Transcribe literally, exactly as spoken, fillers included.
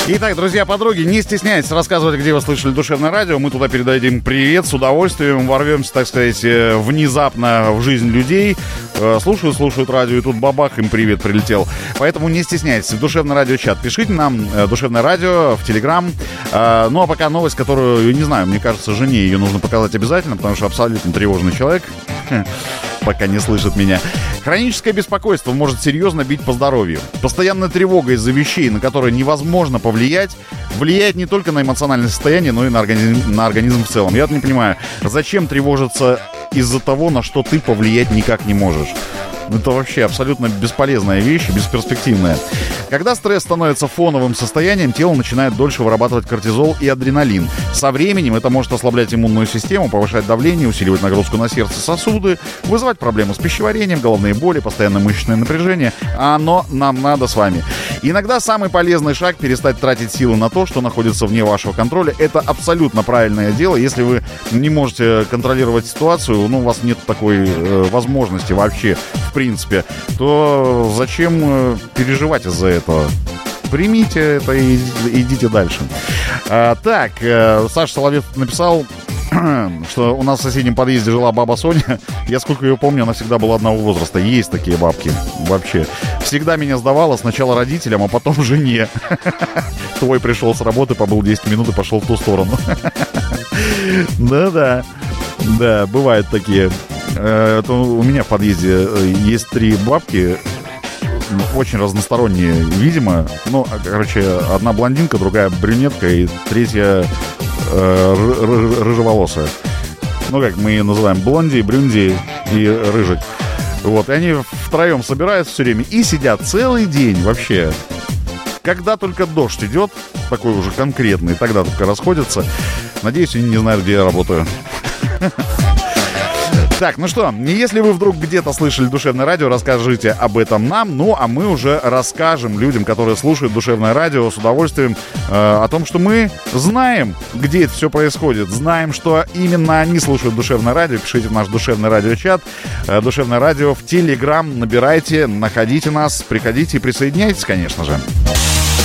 Итак, друзья-подруги, не стесняйтесь рассказывать, где вы слышали душевное радио. Мы туда передадим привет с удовольствием. Ворвемся, так сказать, внезапно в жизнь людей. Слушают, слушают радио, и тут бабах, им привет прилетел. Поэтому не стесняйтесь. В душевный радиочат пишите нам, душевное радио, в Телеграм. Ну, а пока новость, которую, не знаю, мне кажется, жене ее нужно показать обязательно, потому что абсолютно тревожный человек. Пока не слышит меня. Хроническое беспокойство может серьезно бить по здоровью. Постоянная тревога из-за вещей, на которые невозможно повлиять, влияет не только на эмоциональное состояние, но и на организм, на организм в целом. Я не понимаю, зачем тревожиться из-за того, на что ты повлиять никак не можешь. Это вообще абсолютно бесполезная вещь, бесперспективная. Когда стресс становится фоновым состоянием, тело начинает дольше вырабатывать кортизол и адреналин. Со временем это может ослаблять иммунную систему, повышать давление, усиливать нагрузку на сердце, сосуды, вызывать проблемы с пищеварением, головные боли, постоянное мышечное напряжение. А оно нам надо с вами. Иногда самый полезный шаг — перестать тратить силы на то, что находится вне вашего контроля. Это абсолютно правильное дело. Если вы не можете контролировать ситуацию, ну, у вас нет такой э, возможности вообще, в принципе, то зачем э, переживать из-за этого? Примите это и идите дальше. А, так, э, Саша Соловьев написал, что у нас в соседнем подъезде жила баба Соня. Я сколько ее помню, она всегда была одного возраста. Есть такие бабки вообще. Всегда меня сдавала сначала родителям, а потом жене. Твой пришел с работы, побыл десять минут и пошел в ту сторону. Да-да. Да, бывают такие. Это у меня в подъезде есть три бабки, очень разносторонние, видимо. Ну, короче, одна блондинка, другая брюнетка и третья э, рыжеволосая. Ну, как мы ее называем, блонди, брюнди и рыжик. Вот, и они втроем собираются все время и сидят целый день вообще. Когда только дождь идет, такой уже конкретный, тогда только расходятся. Надеюсь, они не знают, где я работаю. Так, ну что, если вы вдруг где-то слышали душевное радио, расскажите об этом нам. Ну, а мы уже расскажем людям, которые слушают душевное радио, с удовольствием э, о том, что мы знаем, где это все происходит. Знаем, что именно они слушают душевное радио. Пишите в наш душевный радиочат. Э, душевное радио в Телеграм. Набирайте, находите нас, приходите и присоединяйтесь, конечно же.